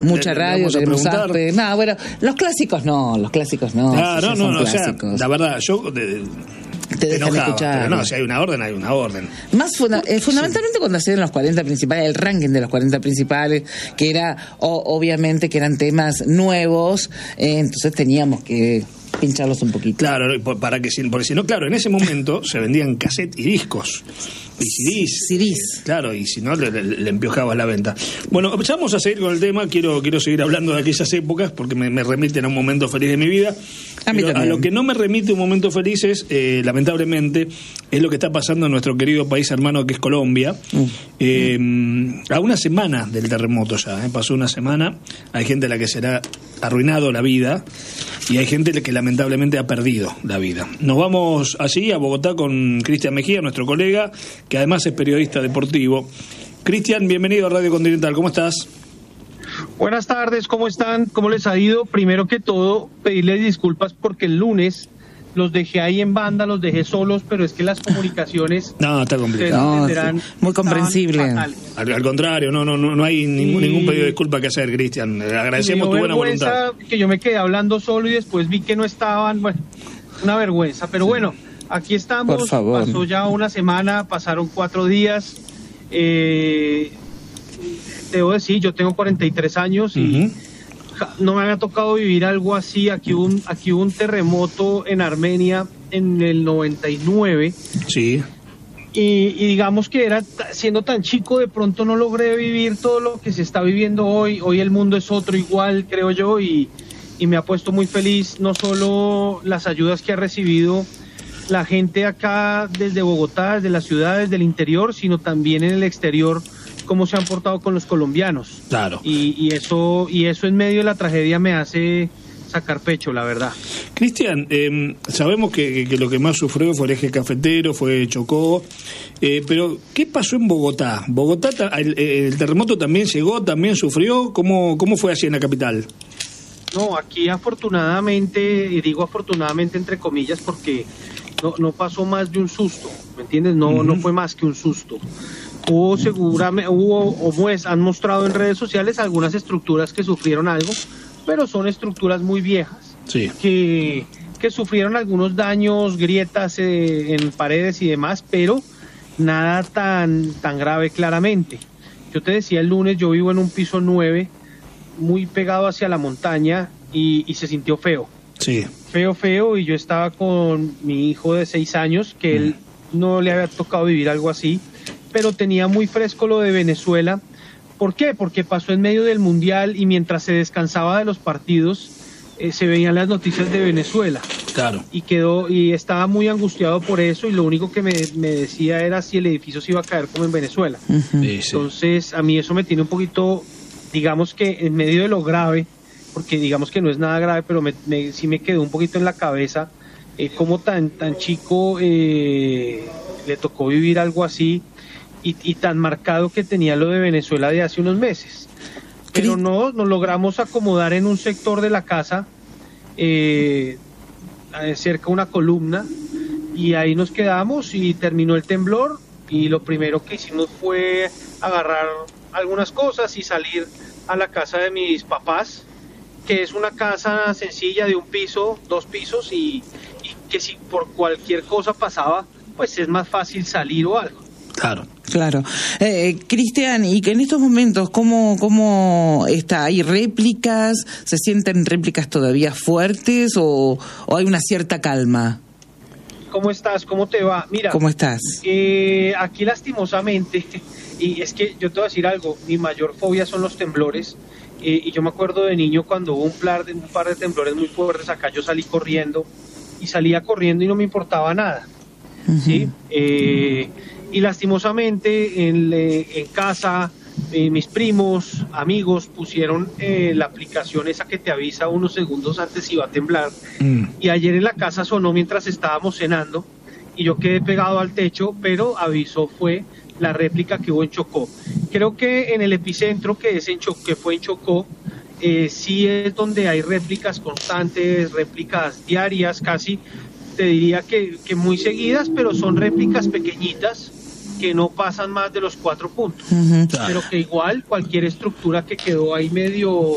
mucha radio, tenemos Aspe. No, bueno, los clásicos no. Claro, no, o sea, la verdad, yo te dejan escuchar. Pero no, si hay una orden, hay una orden. Más fundamentalmente cuando hacían los 40 principales, el ranking de los 40 principales, que era, obviamente, que eran temas nuevos, entonces teníamos que pincharlos un poquito. Claro, porque si no, claro, en ese momento se vendían cassette y discos. Y CDs. Claro, y si no, le empiojabas la venta. Bueno, ya vamos a seguir con el tema. Quiero seguir hablando de aquellas épocas porque me remiten a un momento feliz de mi vida. A lo que no me remite un momento feliz es, lamentablemente, es lo que está pasando en nuestro querido país hermano que es Colombia. A una semana del terremoto ya, pasó una semana. Hay gente a la que se le ha arruinado la vida y hay gente que lamentablemente ha perdido la vida. Nos vamos allí a Bogotá con Cristian Mejía, nuestro colega, que además es periodista deportivo. Cristian, bienvenido a Radio Continental, ¿cómo estás? Buenas tardes, ¿cómo están? ¿Cómo les ha ido? Primero que todo, pedirles disculpas porque el lunes los dejé ahí en banda, los dejé solos, pero es que las comunicaciones... No, está complicado. Muy comprensible. Al contrario, no hay ningún pedido de disculpa que hacer, Cristian. Agradecemos tu buena voluntad. Que yo me quedé hablando solo y después vi que no estaban, bueno, una vergüenza, pero bueno, aquí estamos. Por favor. Pasó ya una semana, pasaron 4 días. Debo decir, yo tengo 43 años y no me había tocado vivir algo así. Aquí hubo un terremoto en Armenia en el 99. Sí. Y digamos que siendo tan chico, de pronto no logré vivir todo lo que se está viviendo hoy. Hoy el mundo es otro igual, creo yo, y me ha puesto muy feliz no solo las ayudas que ha recibido la gente acá desde Bogotá, desde la ciudad, desde el interior, sino también en el exterior, cómo se han portado con los colombianos. Claro. Y eso en medio de la tragedia me hace sacar pecho, la verdad. Cristian, sabemos que lo que más sufrió fue el eje cafetero, fue Chocó, pero ¿qué pasó en Bogotá? ¿Bogotá, el terremoto también llegó, también sufrió? ¿Cómo fue así en la capital? No, aquí afortunadamente, y digo afortunadamente entre comillas porque no pasó más de un susto, ¿me entiendes? No fue más que un susto. Han mostrado en redes sociales algunas estructuras que sufrieron algo, pero son estructuras muy viejas, sí, que sufrieron algunos daños, grietas en paredes y demás, pero nada tan grave claramente. Yo te decía el lunes, yo vivo en un piso 9, muy pegado hacia la montaña, y se sintió feo. Sí. Feo, y yo estaba con mi hijo de 6 años, que él no le había tocado vivir algo así, pero tenía muy fresco lo de Venezuela. ¿Por qué? Porque pasó en medio del Mundial y mientras se descansaba de los partidos, se veían las noticias de Venezuela. Claro. Y estaba muy angustiado por eso, y lo único que me decía era si el edificio se iba a caer como en Venezuela. Sí. Entonces, a mí eso me tiene un poquito, digamos que en medio de lo grave, porque digamos que no es nada grave, pero sí me quedó un poquito en la cabeza, cómo tan chico le tocó vivir algo así, y tan marcado que tenía lo de Venezuela de hace unos meses. Pero nos logramos acomodar en un sector de la casa, cerca de una columna, y ahí nos quedamos y terminó el temblor, y lo primero que hicimos fue agarrar algunas cosas y salir a la casa de mis papás, que es una casa sencilla de 1 piso, 2 pisos, y que si por cualquier cosa pasaba, pues es más fácil salir o algo. Claro. Cristian, y que en estos momentos, ¿cómo está? ¿Hay réplicas? ¿Se sienten réplicas todavía fuertes o hay una cierta calma? ¿Cómo estás? ¿Cómo te va? Mira, ¿cómo estás? Aquí lastimosamente, y es que yo te voy a decir algo, mi mayor fobia son los temblores, y yo me acuerdo de niño cuando hubo un par de temblores muy fuertes acá, yo salía corriendo y no me importaba nada, ¿sí? Y lastimosamente en casa, mis primos, amigos pusieron la aplicación esa que te avisa unos segundos antes si va a temblar, y ayer en la casa sonó mientras estábamos cenando y yo quedé pegado al techo, pero avisó fue la réplica que hubo en Chocó. Creo que en el epicentro que fue en Chocó, sí es donde hay réplicas constantes, réplicas diarias, casi te diría que muy seguidas, pero son réplicas pequeñitas que no pasan más de los 4 puntos, pero que igual cualquier estructura que quedó ahí medio